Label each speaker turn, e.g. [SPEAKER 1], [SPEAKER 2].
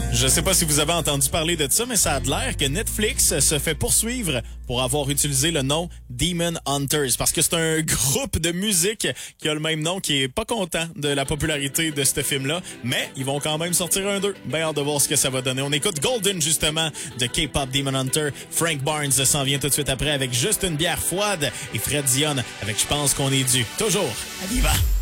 [SPEAKER 1] Je sais pas si vous avez entendu parler de ça, mais ça a l'air que Netflix se fait poursuivre pour avoir utilisé le nom Demon Hunters, parce que c'est un groupe de musique qui a le même nom, qui est pas content de la popularité de ce film-là, mais ils vont quand même sortir un 2. Ben hâte de voir ce que ça va donner. On écoute Golden, justement, de K-Pop Demon Hunter. Frank Barnes s'en vient tout de suite après avec juste une bière froide et Fred Dion avec Je pense qu'on est dû. Toujours à Viva!